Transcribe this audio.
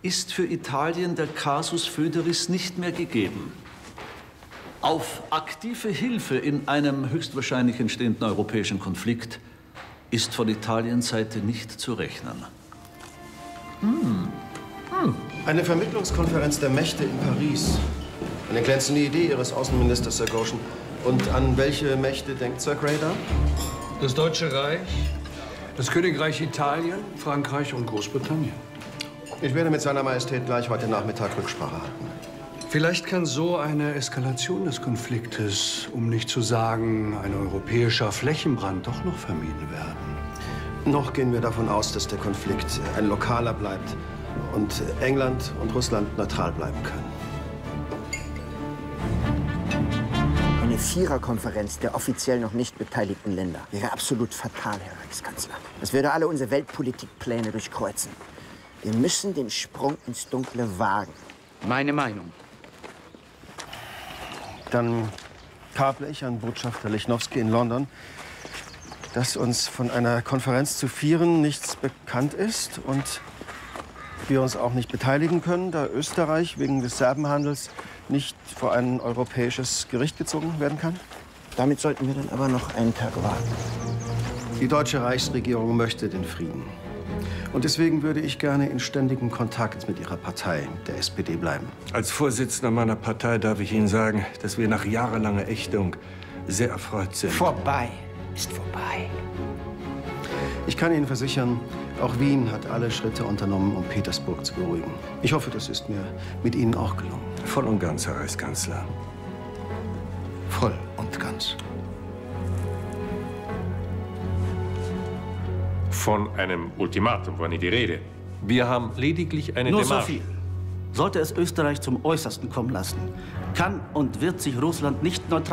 ist für Italien der Casus Foederis nicht mehr gegeben. Auf aktive Hilfe in einem höchstwahrscheinlich entstehenden europäischen Konflikt ist von Italiens Seite nicht zu rechnen. Eine Vermittlungskonferenz der Mächte in Paris. Eine glänzende Idee Ihres Außenministers, Sir Goshen. Und an welche Mächte denkt Sir Grey da? Das Deutsche Reich, das Königreich Italien, Frankreich und Großbritannien. Ich werde mit Seiner Majestät gleich heute Nachmittag Rücksprache halten. Vielleicht kann so eine Eskalation des Konfliktes, um nicht zu sagen ein europäischer Flächenbrand, doch noch vermieden werden. Noch gehen wir davon aus, dass der Konflikt ein lokaler bleibt und England und Russland neutral bleiben können. Eine Viererkonferenz der offiziell noch nicht beteiligten Länder wäre absolut fatal, Herr Reichskanzler. Das würde alle unsere Weltpolitikpläne durchkreuzen. Wir müssen den Sprung ins Dunkle wagen. Meine Meinung. Dann kable ich an Botschafter Lichnowsky in London, dass uns von einer Konferenz zu Vieren nichts bekannt ist und wir uns auch nicht beteiligen können, da Österreich wegen des Serbenhandels nicht vor ein europäisches Gericht gezogen werden kann. Damit sollten wir dann aber noch einen Tag warten. Die deutsche Reichsregierung möchte den Frieden. Und deswegen würde ich gerne in ständigem Kontakt mit Ihrer Partei, der SPD, bleiben. Als Vorsitzender meiner Partei darf ich Ihnen sagen, dass wir nach jahrelanger Ächtung sehr erfreut sind. Vorbei ist vorbei. Ich kann Ihnen versichern, auch Wien hat alle Schritte unternommen, um Petersburg zu beruhigen. Ich hoffe, das ist mir mit Ihnen auch gelungen. Voll und ganz, Herr Reichskanzler. Voll und ganz. Von einem Ultimatum war nie die Rede. Wir haben lediglich eine Nur Demarche. so viel. Sollte es Österreich zum Äußersten kommen lassen, kann und wird sich Russland nicht neutral